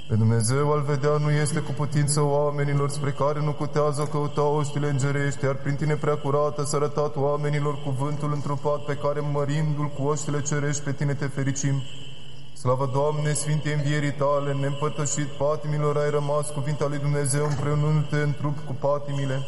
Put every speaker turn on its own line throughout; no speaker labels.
Pe Dumnezeu al vedea nu este cu putință oamenilor, spre care nu putează căuta oștile îngerești, iar prin tine prea curată s-a arătat oamenilor cuvântul întrupat, pe care mărindu-l cu oștile cerești pe tine te fericim. Slavă, Doamne, Sfinte învierii tale, neîmpărtășit patimilor ai rămas cuvinte al lui Dumnezeu, împreunându-te în trup cu patimile.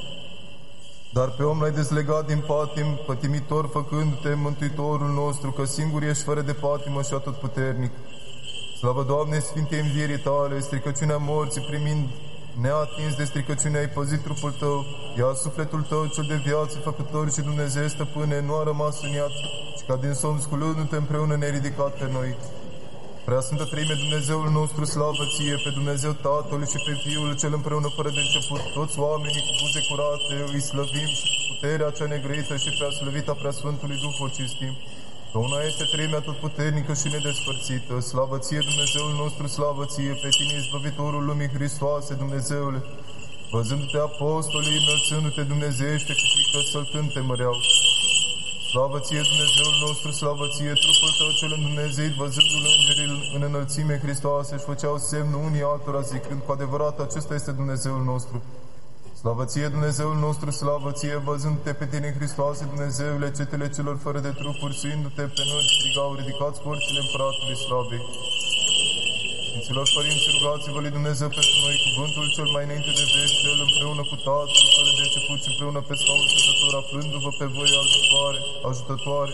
Dar pe om l-ai dezlegat din patim, pătimitor făcându-te Mântuitorul nostru, că singur ești fără de patimă și atotputernic. Slavă, Doamne, Sfinte învierii tale, stricăciunea morții primind neatins de stricăciune ai păzit trupul tău, iar sufletul tău, cel de viață, făcător și Dumnezeu stăpâne, nu a rămas în iad, ci ca din somn sculându-te împreună ne-ai ridicat pe noi. Prea Sfântă Treime, Dumnezeul nostru, slavă ție, pe Dumnezeu Tatăl și pe Fiul, cel împreună fără de început, toți oamenii cu buze curate, îi slăvim și puterea cea negrăită și prea slăvită a Preasfântului Duh o cinstim. Că una este Treimea atotputernică și nedespărțită. Slavă ție, Dumnezeul nostru, slavă ție, pe tine, izbăvitorul lumii Hristoase, Dumnezeule. Văzându-te apostolii, înălțându-te dumnezeiește, cu frică săltând te măreau. Slavă ție, Dumnezeul nostru, slavă ție, trupul tău cel îndumnezeit, văzându-l îngerii în înălțime Hristoase, își făceau semnul unii altora, zicând, cu adevărat, acesta este Dumnezeul nostru. Slavă ție, Dumnezeul nostru, slavă ție, văzându-te pe tine, Hristoase, Dumnezeule, cetele celor fără de trupuri, suindu-te pe noi, strigau, ridicați porțile Împăratului Slavei. Sfinților părinți, rugați-vă lui Dumnezeu pentru noi, cuvântul cel mai înainte de veci, cel împreună cu Tatăl, fără de început și împreună pe scaun stătător, aflându-vă pe voi ajutătoare,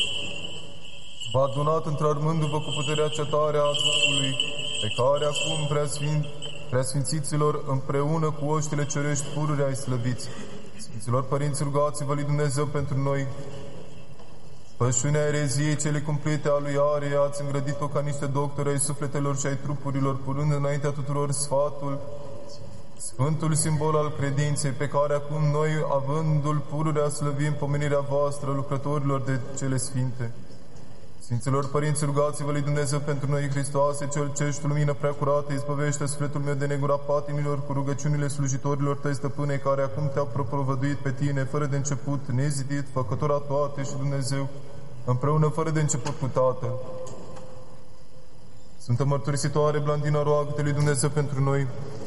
v-a adunat întrarmându-vă cu puterea cea tare a Duhului, pe care acum preasfințiților împreună cu oștile cerești pururi ai slăviți. Sfinților părinți, rugați-vă lui Dumnezeu pentru noi. Pășunea ereziei cele cumplite a lui Arie ați îngrădit-o ca niște doctori ai sufletelor și ai trupurilor, purând înaintea tuturor sfatul, sfântul simbol al credinței, pe care acum noi, avându-l pururea, slăvim pomenirea voastră, lucrătorilor de cele sfinte. Sfinților părinți, rugați-vă lui Dumnezeu pentru noi, Hristoase, cel ce ești lumină prea curată, izbăvește sufletul meu de negura patimilor cu rugăciunile slujitorilor tăi, stăpâne, care acum te-au propovăduit pe tine, fără de început, nezidit, făcător a toate și Dumnezeu, împreună fără de început cu Tatăl. Sfântă Mărturisitoare Blandina, roagă-te lui Dumnezeu pentru noi,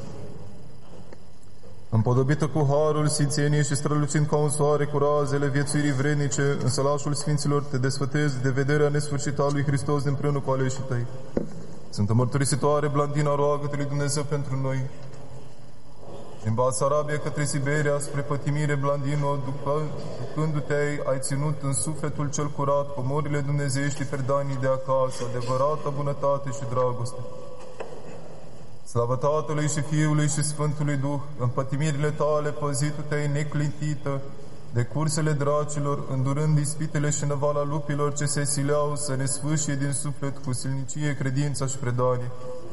împodobită cu harul sfințeniei și strălucind ca un soare cu razele viețuirii vrednice, în sălașul sfinților te desfătezi de vederea nesfârșită a lui Hristos împreună cu aleșii tăi. Sfântă Mărturisitoare Blandina, roagă-te lui Dumnezeu pentru noi. Din Basarabia către Siberia, spre pătimire, Blandino, ducându-te, ai ținut în sufletul cel curat comorile dumnezeiești predanii de acasă, adevărată bunătate și dragoste. Slavă Tatălui și Fiului și Sfântului Duh, în pătimirile tale păzitu-te neclintită de cursele dracilor, îndurând ispitele și năvala lupilor ce se sileau să ne sfâșie din suflet cu silnicie credința și predanie.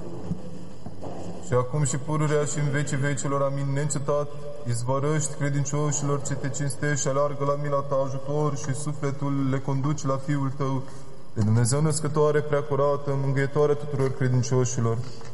Și acum și pururea și în vecii vecilor, amin, neîncetat, izvorăști credincioșilor ce te cinstești și alargă la mila ta ajutor și sufletul le conduci la Fiul tău, de Dumnezeu născătoare prea curată, mângâietoare tuturor credincioșilor.